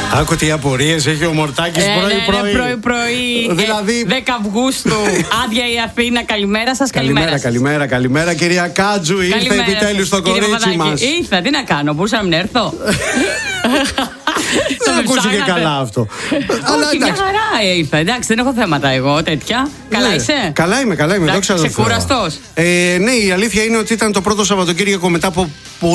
Άκου τι απορίες έχει ο Μορτάκης πρωί-πρωί. Δηλαδή 10 Αυγούστου, άδεια η Αθήνα. Καλημέρα σας, καλημέρα. Κυρία Κάτζου, ήρθε επιτέλους το κορίτσι μας. Ήρθα, τι να κάνω, μπορούσα να μην έρθω. Δεν ακούστηκε καλά αυτό. Όχι, μια χαρά ήρθα. Εντάξει, δεν έχω θέματα εγώ τέτοια. Καλά είσαι? Καλά είμαι, δόξα τω Θεώ. Ξεκούραστος? Ναι, η αλήθεια είναι ότι ήταν το πρώτο Σαββατοκύριακο μετά από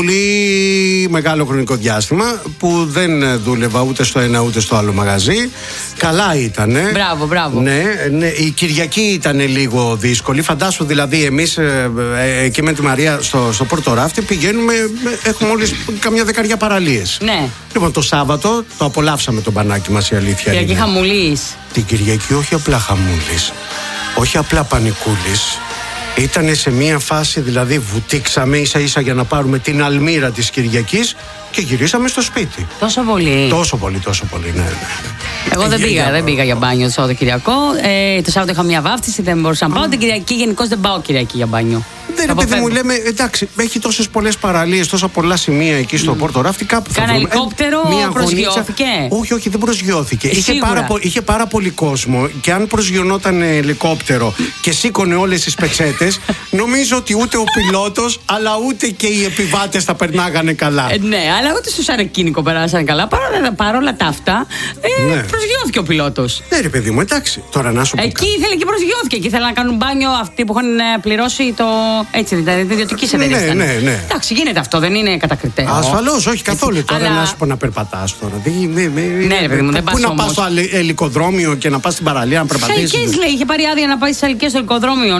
πολύ μεγάλο χρονικό διάστημα που δεν δούλευα ούτε στο ένα ούτε στο άλλο μαγαζί. Καλά ήτανε. Μπράβο. Ναι, η Κυριακή ήταν λίγο δύσκολη. Φαντάσου δηλαδή εμείς εκεί με τη Μαρία στο Πόρτο Ράφτη πηγαίνουμε, έχουμε όλες καμιά δεκαριά παραλίες. Ναι. Λοιπόν, το Σάββατο το απολαύσαμε το μπανάκι μας, η αλήθεια είναι. Κυριακή χαμουλής. Την Κυριακή όχι απλά χαμούλης, όχι απλά πανικούλης. Ήτανε σε μία φάση, δηλαδή βουτήξαμε ίσα-ίσα για να πάρουμε την αλμύρα της Κυριακής και γυρίσαμε στο σπίτι. Τόσο πολύ. Τόσο πολύ, ναι. Εγώ δεν πήγα για μπάνιο το Σαββατοκυριακό. Το Σάββατο είχα μια βάφτιση, δεν μπορούσα να πάω. Την Κυριακή γενικώς δεν πάω Κυριακή για μπάνιο. Δεν, επειδή μου λέμε, εντάξει, έχει τόσες πολλές παραλίες, τόσα πολλά σημεία εκεί στο Πόρτο Ράφτη, κάπου θα βρούμε. Κάνα ελικόπτερο προσγειώθηκε? Όχι, δεν προσγειώθηκε. Είχε πάρα πολύ κόσμο και αν προσγειωνόταν ελικόπτερο και σήκωνε όλες τις πετσέτες, νομίζω ότι ούτε ο πιλότος αλλά ούτε και οι επιβάτες θα περνάγανε καλά. Ναι, αλλά ούτε στο σαρακίνικο περάσανε καλά. Παρόλα τα αυτά, προσγειώθηκε ο πιλότος. Ναι, ρε παιδί μου, εντάξει. Τώρα να σου πω. Εκεί ήθελε και προσγειώθηκε. Εκεί ήθελαν να κάνουν μπάνιο αυτοί που είχαν πληρώσει το. Έτσι, δηλαδή ιδιωτική εταιρεία. Ναι. Εντάξει, γίνεται αυτό, δεν είναι κατακριτέο. Ασφαλώς, όχι καθόλου. Τώρα να σου πω να περπατάς τώρα. Ναι, ρε παιδί μου, δεν πας. Πού να πας στο ελικοδρόμιο και να πας στην παραλία να περπατήσεις? Σαλικές λέει, είχε πάρει άδεια να πάει στις Σαλικές στο ελικοδρόμιο.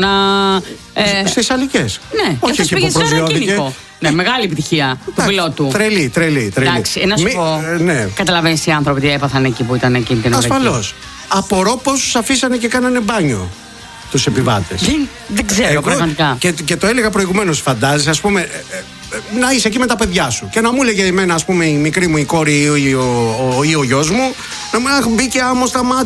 Στις Σαλικές. Ναι, όχι εκεί που προσγειώθηκε. Ναι, μεγάλη επιτυχία του πιλότου. Τρελή. Εντάξει, να σου πω. Καταλαβαίνεις οι άνθρωποι τι έπαθαν εκεί που ήταν εκείνη την ώρα. Ασφαλώς. Απορώ πόσους αφήσανε και κάνανε μπάνιο τους επιβάτες. Δεν ξέρω πραγματικά. Και το έλεγα προηγουμένως, φαντάζεσαι, ας πούμε, να είσαι εκεί με τα παιδιά σου και να μου έλεγε εμένα, ας πούμε, η μικρή μου η κόρη ή ο γιος μου, να μου μπήκε άμμο στα μάτια.